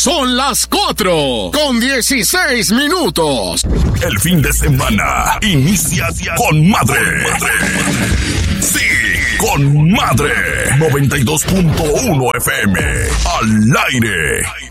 Son las 4:16. El fin de semana inicia con madre. Sí, con madre. 92.1 FM. Al aire.